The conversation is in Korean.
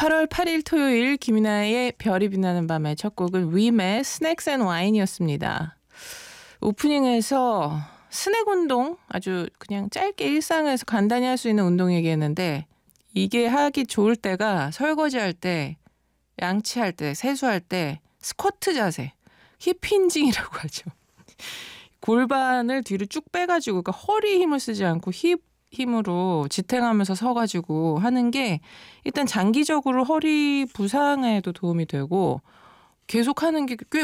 8월 8일 토요일 김이나의 별이 빛나는 밤의 첫 곡은 웸의 스낵스 앤 와인이었습니다. 오프닝에서 스낵 운동, 아주 그냥 짧게 일상에서 간단히 할 수 있는 운동 얘기했는데 이게 하기 좋을 때가 설거지할 때, 양치할 때, 세수할 때 스쿼트 자세, 힙힌징이라고 하죠. 골반을 뒤로 쭉 빼가지고 그러니까 허리 힘을 쓰지 않고 힙 힘으로 지탱하면서 서가지고 하는 게 일단 장기적으로 허리 부상에도 도움이 되고 계속 하는 게 꽤